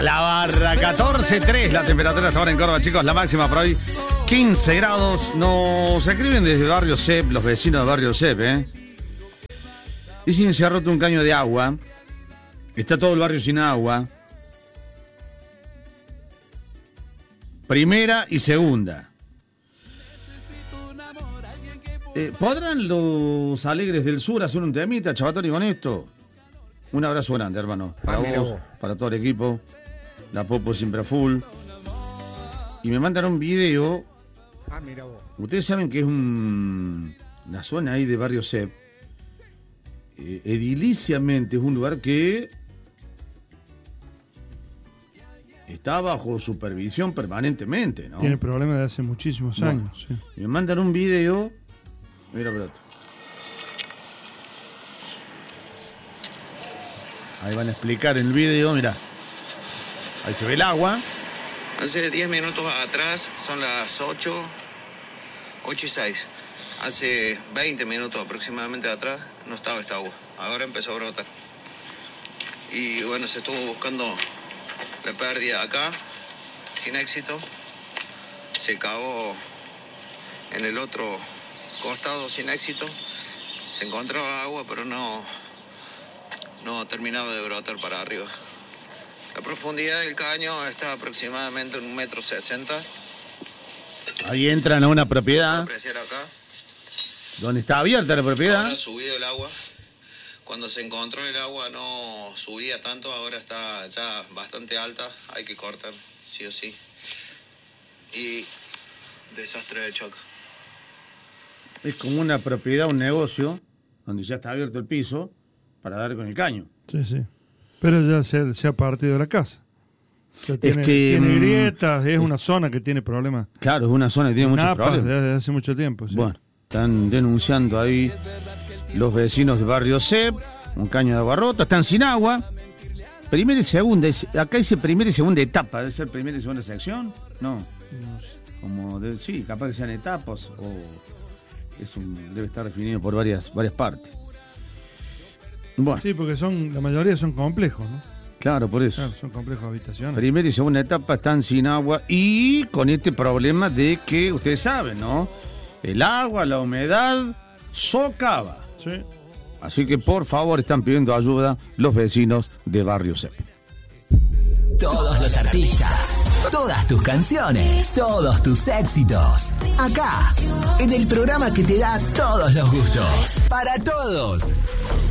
La barra 14.3, la temperatura hasta ahora en Córdoba, chicos, la máxima por hoy 15 grados. Nos escriben desde Barrio Cep, los vecinos de Barrio Cep, Dicen que se ha roto un caño de agua. Está todo el barrio sin agua. Primera y segunda. ¿Podrán los Alegres del Sur hacer un temita, Chavatoni, con esto? Un abrazo grande, hermano. Para vos, para todo el equipo. La Popo siempre a full. Y me mandan un video. Mira vos. Ustedes saben que es una zona ahí de Barrio Cep. Ediliciamente es un lugar que está bajo supervisión permanentemente, ¿no? Tiene problemas de hace muchísimos años. Sí. Y me mandan un video. Mira, pronto. Ahí van a explicar en el video, mira. Ahí se ve el agua. Hace 10 minutos atrás, son las 8:06. Hace 20 minutos aproximadamente atrás no estaba esta agua. Ahora empezó a brotar. Y bueno, se estuvo buscando la pérdida acá, sin éxito. Se cavó en el otro costado sin éxito. Se encontraba agua, pero no terminaba de brotar para arriba. La profundidad del caño está aproximadamente en 1,60 m. Ahí entran a una propiedad. Apreciar acá. Donde está abierta la propiedad. Ahora ha subido el agua. Cuando se encontró el agua no subía tanto, ahora está ya bastante alta. Hay que cortar, sí o sí. Y desastre de choque. Es como una propiedad, un negocio, donde ya está abierto el piso para dar con el caño. Sí, sí. Pero ya se ha partido de la casa. O sea, tiene grietas, es una zona que tiene problemas. Claro, es una zona que tiene muchos problemas. Desde hace mucho tiempo. Sí. Bueno, están denunciando ahí los vecinos de Barrio Cep, un caño de agua rota, están sin agua. Primera y segunda, acá dice primera y segunda etapa, ¿debe ser primera y segunda sección? No. No sé. Sí, capaz que sean etapas o debe estar definido por varias partes. Bueno. Sí, porque la mayoría son complejos, ¿no? Claro, por eso. Claro, son complejos habitacionales. Primera y segunda etapa están sin agua y con este problema de que ustedes saben, ¿no? El agua, la humedad, socava. Sí. Así que por favor están pidiendo ayuda los vecinos de Barrio Cep. Todos los artistas, todas tus canciones, todos tus éxitos. Acá, en el programa que te da todos los gustos. Para todos.